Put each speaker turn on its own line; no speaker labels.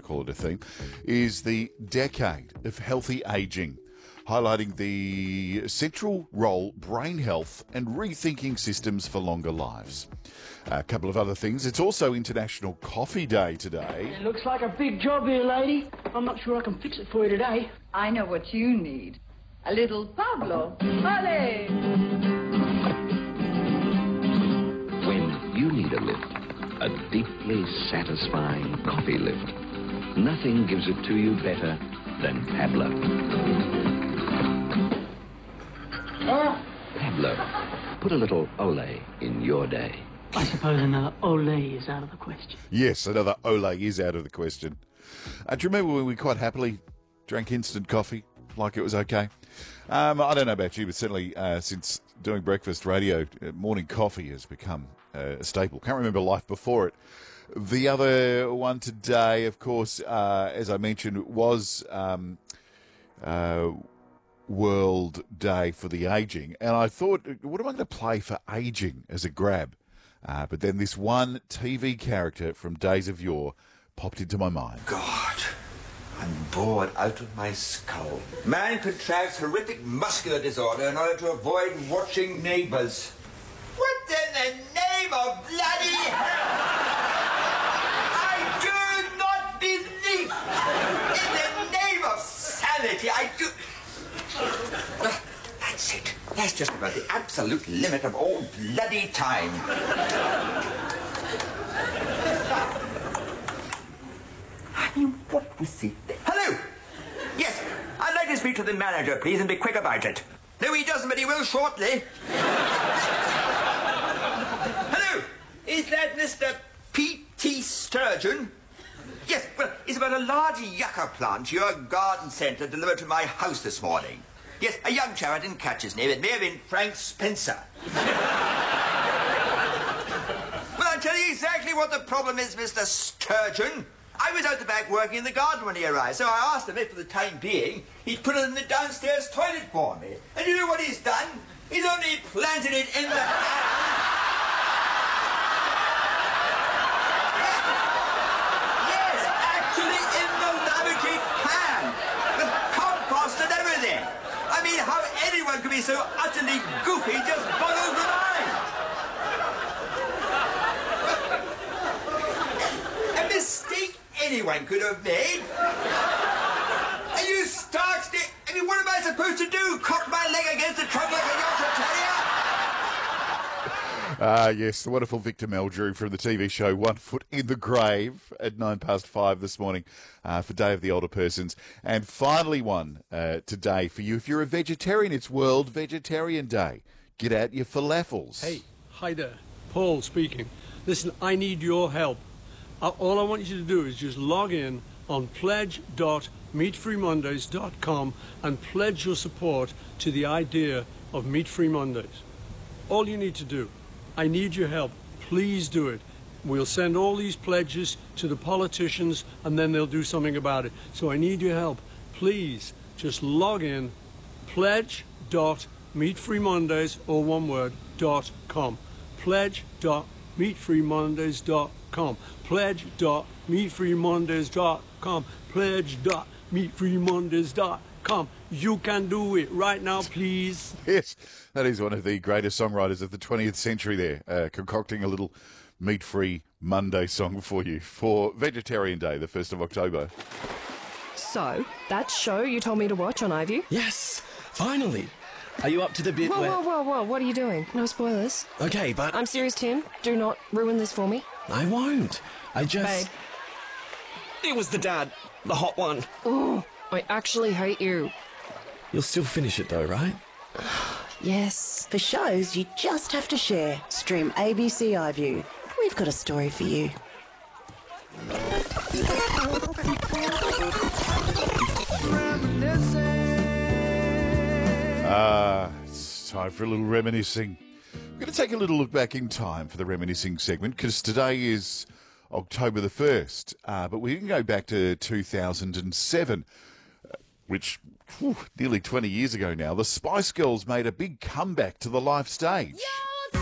call it a theme, is the Decade of Healthy Aging, highlighting the central role brain health and rethinking systems for longer lives. A couple of other things. It's also International Coffee Day today.
It looks like a big job here, lady. I'm not sure I can fix it for you today.
I know what you need. A little Pablo. Vale!
When you need a lift, a deeply satisfying coffee lift, nothing gives it to you better than Pablo. Pablo, put a little Olay in your day.
I suppose another Olay is out of the question.
Yes, another Olay is out of the question. Do you remember when we quite happily drank instant coffee like it was okay? I don't know about you, but certainly since doing breakfast radio, morning coffee has become a staple. Can't remember life before it. The other one today, of course, as I mentioned, was World Day for the Aging. And I thought, what am I going to play for aging as a grab? But then this one TV character from Days of Yore popped into my mind.
God, I'm bored out of my skull. Man contracts horrific muscular disorder in order to avoid watching Neighbours. What in the name of bloody hell? I do not believe. In the name of sanity, I do. That's it. That's just about the absolute limit of all bloody time. I mean, what was he? Hello! Yes, I'd like to speak to the manager, please, and be quick about it. No, he doesn't, but he will shortly. Hello! Is that Mr. P.T. Sturgeon? Yes, well, it's about a large yucca plant your garden centre delivered to my house this morning. Yes, a young chap, I didn't catch his name. It may have been Frank Spencer. Well, I'll tell you exactly what the problem is, Mr. Sturgeon. I was out the back working in the garden when he arrived, so I asked him if, for the time being, he'd put it in the downstairs toilet for me. And you know what he's done? He's only planted it in the... Yes, actually in the lavatory pan. With compost and everything. I mean, how anyone could be so utterly goofy just boggles the mind. A mistake anyone could have made. And you starts there. I mean, what am I supposed to do? Cock my leg against the trunk like a Yorkshire Terrier?
Yes, the wonderful Victor Meldrew from the TV show One Foot in the Grave at 5:09 this morning for Day of the Older Persons. And finally one today for you. If you're a vegetarian, it's World Vegetarian Day. Get out your falafels.
Hey, hi there. Paul speaking. Listen, I need your help. All I want you to do is just log in on pledge.meatfreemondays.com and pledge your support to the idea of Meat Free Mondays. All you need to do. I need your help. Please do it. We'll send all these pledges to the politicians and then they'll do something about it. So I need your help. Please just log in pledge.meatfreemondays, or one word, .com. Pledge.meatfreemondays.com. Pledge.meatfreemondays.com. Pledge.meatfreemondays.com. You can do it right now, please.
Yes, that is one of the greatest songwriters of the 20th century there, concocting a little meat-free Monday song for you for Vegetarian Day, the 1st of October.
So, that show you told me to watch on iView?
Yes, finally. Are you up to the bit
Whoa,
where...
whoa, what are you doing? No spoilers.
Okay, but...
I'm serious, Tim. Do not ruin this for me.
I won't. I just...
Babe.
It was the dad. The hot one.
Ooh, I actually hate you.
You'll still finish it though, right?
Yes.
For shows you just have to share. Stream ABC iView. We've got a story for you.
It's time for a little reminiscing. We're going to take a little look back in time for the reminiscing segment because today is October the 1st, but we can go back to 2007, which nearly 20 years ago now. The Spice Girls made a big comeback to the live stage.
Yo!